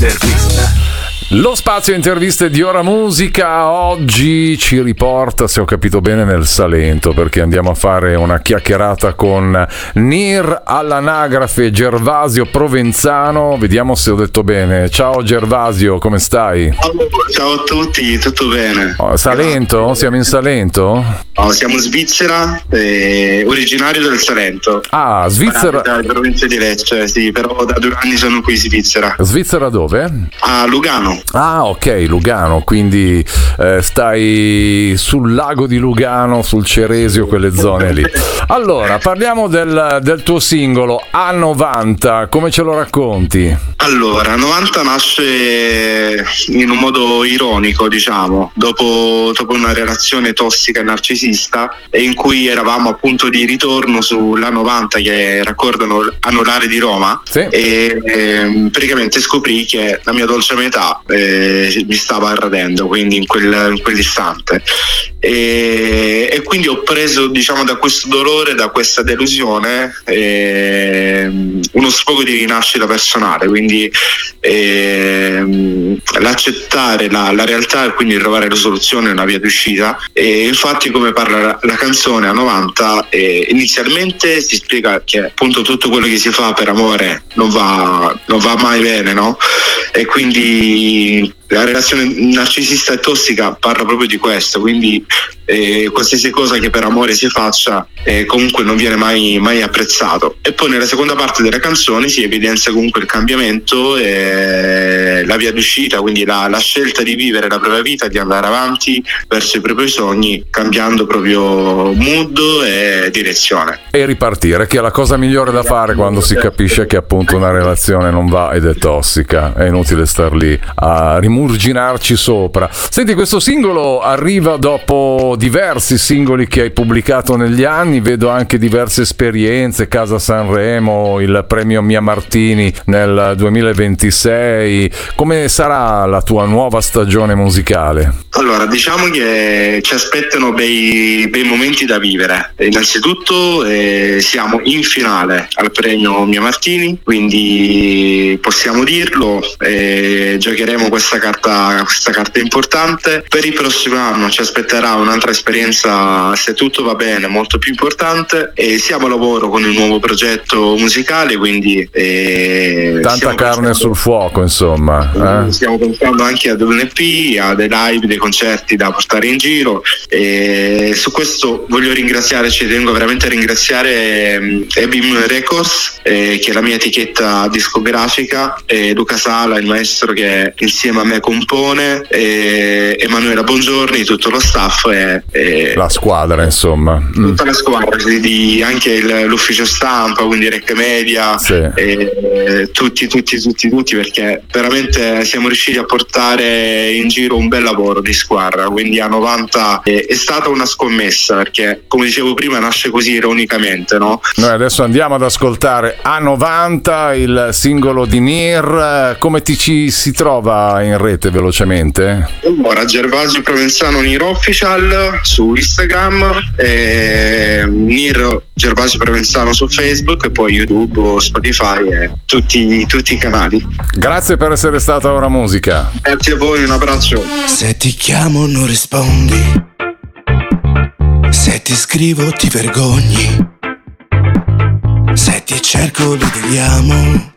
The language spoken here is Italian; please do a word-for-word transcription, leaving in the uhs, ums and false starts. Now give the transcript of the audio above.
Intervista. Lo spazio interviste di Ora Musica oggi ci riporta, se ho capito bene, nel Salento, perché andiamo a fare una chiacchierata con Nir all'anagrafe Gervasio Provenzano. Vediamo se ho detto bene. Ciao Gervasio, come stai? Ciao a tutti, tutto bene. Oh, Salento? Siamo in Salento? No, siamo in Svizzera, eh, originario del Salento. Ah, Svizzera. Da provincia di Lecce, sì, però da due anni sono qui in Svizzera. Svizzera dove? A Lugano. Ah, ok, Lugano, quindi eh, stai sul lago di Lugano, sul Ceresio, quelle zone lì. Allora, parliamo del, del tuo singolo A novanta, come ce lo racconti? Allora, novanta nasce in un modo ironico, diciamo, dopo, dopo una relazione tossica e narcisista, e in cui eravamo appunto di ritorno sull'A novanta, che raccordano anulare di Roma, sì. e eh, praticamente scoprì che la mia dolce metà eh, mi stava radendo, quindi in, quel, in quell'istante. E, e quindi ho preso, diciamo, da questo dolore, da questa delusione, eh, uno sfogo di rinascita personale, quindi eh, l'accettare la, la realtà e quindi trovare la soluzione, una via d'uscita. E infatti, come parla la, la canzone A novanta, eh, inizialmente si spiega che appunto tutto quello che si fa per amore non va, non va mai bene, no? E quindi la relazione narcisista e tossica parla proprio di questo, quindi eh, qualsiasi cosa che per amore si faccia eh, comunque non viene mai, mai apprezzato. E poi nella seconda parte della canzone si evidenzia comunque il cambiamento e la via d'uscita, quindi la, la scelta di vivere la propria vita, di andare avanti verso i propri sogni, cambiando proprio mood e direzione. E ripartire, che è la cosa migliore da fare quando si capisce che appunto una relazione non va ed è tossica. È inutile star lì a rimurginarci sopra. Senti, questo singolo arriva dopo diversi singoli che hai pubblicato negli anni, vedo anche diverse esperienze, Casa Sanremo, il premio Mia Martini nel duemilaventisei. Come sarà la tua nuova stagione musicale? Allora, diciamo che ci aspettano bei, bei momenti da vivere. Innanzitutto eh, siamo in finale al premio Mia Martini, quindi possiamo dirlo, eh, giocheremo questa carta, questa carta importante. Per il prossimo anno ci aspetterà un'altra esperienza, se tutto va bene, molto più importante, e siamo a lavoro con il nuovo progetto musicale, quindi eh, tanta carne pensando, sul fuoco, insomma. Eh? Stiamo pensando anche ad un E P, a dei live, dei concerti da portare in giro, e su questo voglio ringraziare, ci tengo veramente a ringraziare um, Ebim Records, eh, che è la mia etichetta discografica, e Luca Sala, il maestro che insieme a me compone, e Emanuela Bongiorni, tutto lo staff e, e la squadra, insomma, tutta la squadra, di anche il, l'ufficio stampa, quindi Rec Media, sì. e tutti tutti tutti tutti perché veramente siamo riusciti a portare in giro un bel lavoro di squadra. Quindi A novanta è, è stata una scommessa, perché come dicevo prima nasce così ironicamente, no? Noi adesso andiamo ad ascoltare A novanta, il singolo di Nir. Come ti ci si trova in rete velocemente? Allora, Gervasio Provenzano Nir Official su Instagram, e Nir Gervasio Provenzano su Facebook, e poi YouTube, Spotify e tutti, tutti i canali. Grazie per essere stata a Ora Musica. Grazie a voi, un abbraccio. Se ti chiamo non rispondi, se ti scrivo ti vergogni, se ti cerco litighiamo,